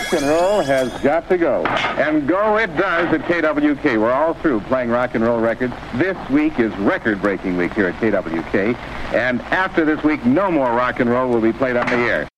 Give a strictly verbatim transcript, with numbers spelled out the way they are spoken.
Rock and roll has got to go. And go it does at K W K. We're all through playing rock and roll records. This week is record-breaking week here at K W K. And after this week, no more rock and roll will be played on the air.